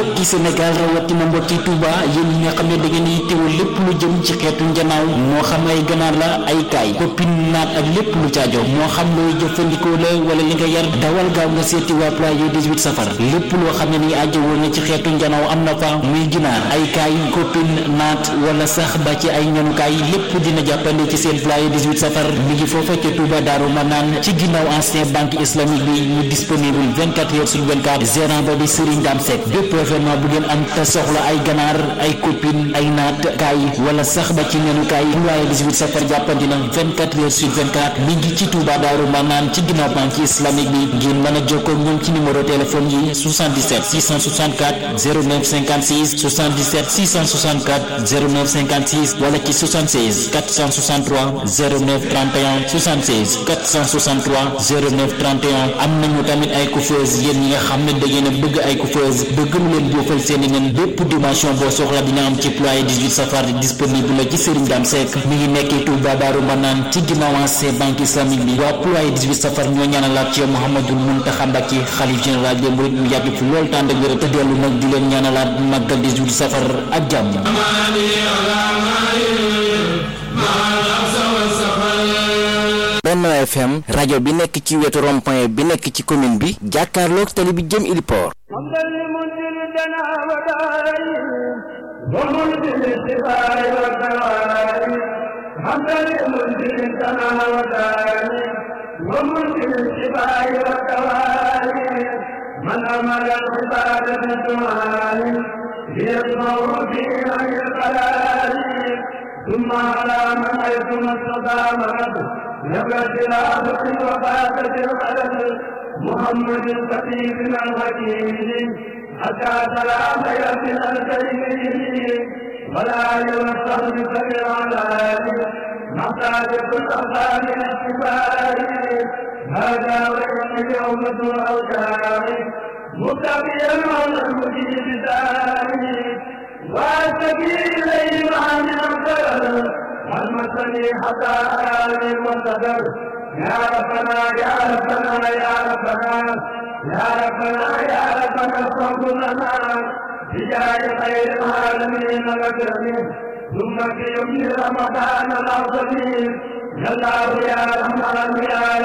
mbokki Sénégal rawatina mbokki Touba yéen ñi nga xam ne da ngeen di teewul lépp lu jëm ci xeetu njanaaw moo xam ay ganaar la ay kaay koppin naat ak lépp lu caajo moo xam looy jëfandikoo la wala li nga yar dawal gaaw nga seeti waa Ployer 18 safar lépp loo xam ne ni aajo woon na ci xeetu njanaaw am na fa muy ginaar ay kaay koppin naat wala sax ba ci ay ñanukaay lépp dina jàppande ci seen Ployer 18 safar mi ngi foofa ca Touba Daaru Manaan ci ginnaaw ancien banque islamique bi mu disponible 24 heures sur 24 gérant ba di Serigne Dame Seck bépp événement bu ngeen am te soxla ay ganaar ay copine ay naat kaay wala sax ba ci ñanukaay Ployer 18 safar jàppandi na 24 heures sur 24 mi ngi ci Touba Daaru Manaan ci ginnaaw banque islamique bi ngeen mën a jokkoo ak ñoom ci numéro téléphone yi 77 664 09 56 77 664 09 56 wala ci 76 463 09 31 76 463 09 31 am nañu tamit ay coiffeuse yéen ñi nga xam ne da ngeen a bëgg ay coiffeuse bëgg lu leen boofal seeni nen bépp dimension boo soxla dina am ci Ployer 18 safar disponible la ci Serigne Dame Seck mi ngi nekkee Touba Daaru Manaan ci ginnaaw ancien banque islamique bi waa Ployer 18 safar ñoo ñaanalaat ci Mouhamadoul Mountakha Mbacké xalif général des mourides mu yàgg fi lool tànd ak wér te dellu nag di leen ñaanalaat màggal 18 safar ak jàmm. Benno FM rajo bi nekk ci wetu rond-point bi nekk ci commune bi jàkkaarloog tali bi jëm Iliport. ثم على من أيتم استقامت نبت العبد وفاتت القلب محمد الخفيف الحكيم حتى سلام يأتي الكريم ولا ينصر بسبيل على محتاج كل أخبار الاتفاق هذا ويوم يوم الأوجاع متقيا على المجيب الثاني وأستقي إليه مع من الخير المسني حتى آلي المنتظر يا ربنا يا ربنا يا ربنا يا ربنا يا ربنا اغفر لنا بجاه خير العالمين والأكرمين ثم في يوم رمضان الأفضل يا الله يا رحمن يا